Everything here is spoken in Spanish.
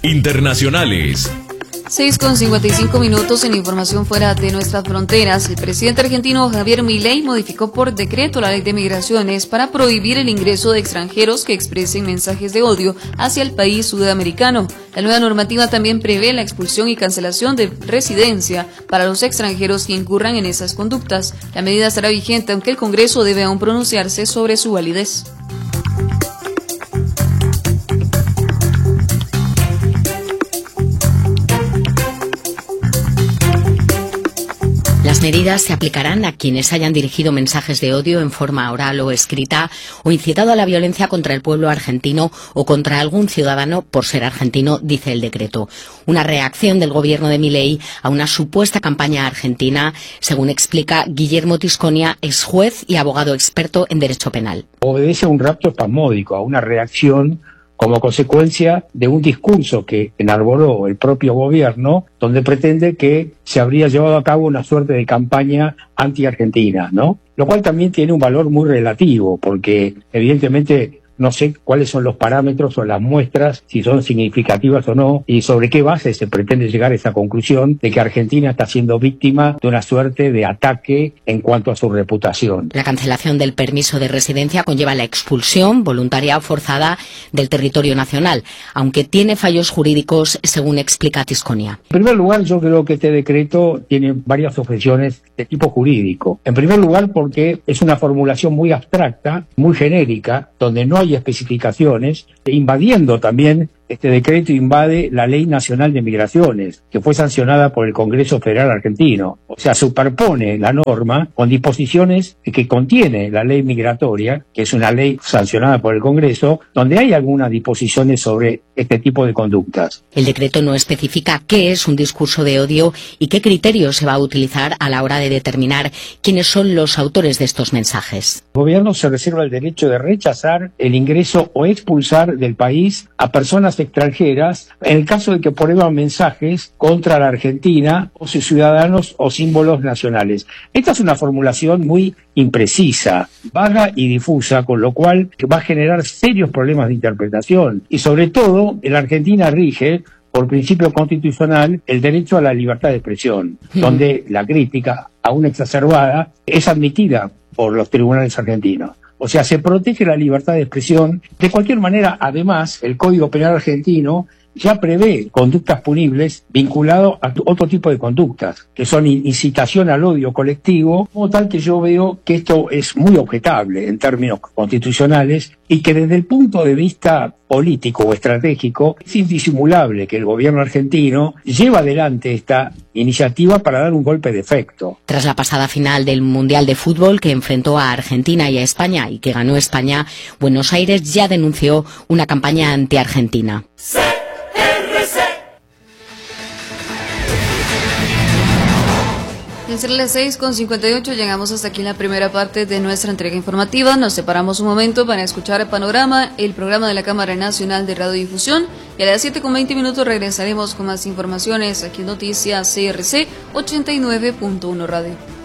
Internacionales. 6:55 en información fuera de nuestras fronteras. El presidente argentino Javier Milei modificó por decreto la ley de migraciones para prohibir el ingreso de extranjeros que expresen mensajes de odio hacia el país sudamericano. La nueva normativa también prevé la expulsión y cancelación de residencia para los extranjeros que incurran en esas conductas. La medida será vigente aunque el Congreso debe aún pronunciarse sobre su validez. Las medidas se aplicarán a quienes hayan dirigido mensajes de odio en forma oral o escrita o incitado a la violencia contra el pueblo argentino o contra algún ciudadano por ser argentino, dice el decreto. Una reacción del gobierno de Milei a una supuesta campaña argentina, según explica Guillermo Tisconia, ex juez y abogado experto en derecho penal. Obedece a un rapto espasmódico, a una reacción como consecuencia de un discurso que enarboló el propio gobierno, donde pretende que se habría llevado a cabo una suerte de campaña anti-argentina, ¿no? Lo cual también tiene un valor muy relativo, porque evidentemente no sé cuáles son los parámetros o las muestras, si son significativas o no, y sobre qué base se pretende llegar a esa conclusión de que Argentina está siendo víctima de una suerte de ataque en cuanto a su reputación. La cancelación del permiso de residencia conlleva la expulsión voluntaria o forzada del territorio nacional, aunque tiene fallos jurídicos, según explica Tisconia. En primer lugar, yo creo que este decreto tiene varias objeciones de tipo jurídico. En primer lugar, porque es una formulación muy abstracta, muy genérica, donde no hay especificaciones, invadiendo también, este decreto invade la Ley Nacional de Migraciones, que fue sancionada por el Congreso Federal Argentino. O sea, superpone la norma con disposiciones que contiene la ley migratoria, que es una ley sancionada por el Congreso, donde hay algunas disposiciones sobre este tipo de conductas. El decreto no especifica qué es un discurso de odio y qué criterios se va a utilizar a la hora de determinar quiénes son los autores de estos mensajes. El gobierno se reserva el derecho de rechazar el ingreso o expulsar del país a personas extranjeras en el caso de que promuevan mensajes contra la Argentina o sus ciudadanos o símbolos nacionales. Esta es una formulación muy imprecisa, vaga y difusa, con lo cual va a generar serios problemas de interpretación. Y sobre todo, en la Argentina rige por principio constitucional el derecho a la libertad de expresión, donde la crítica, aún exacerbada, es admitida por los tribunales argentinos. O sea, se protege la libertad de expresión. De cualquier manera, además, el Código Penal argentino ya prevé conductas punibles vinculadas a otro tipo de conductas, que son incitación al odio colectivo, como tal que yo veo que esto es muy objetable en términos constitucionales y que desde el punto de vista político o estratégico es indisimulable que el gobierno argentino lleva adelante esta iniciativa para dar un golpe de efecto. Tras la pasada final del Mundial de Fútbol que enfrentó a Argentina y a España y que ganó España, Buenos Aires ya denunció una campaña anti-argentina. Al ser las 6:58 llegamos hasta aquí en la primera parte de nuestra entrega informativa. Nos separamos un momento para escuchar el Panorama, el programa de la Cámara Nacional de Radiodifusión, y a las 7:20 regresaremos con más informaciones aquí en Noticias CRC 89.1 Radio.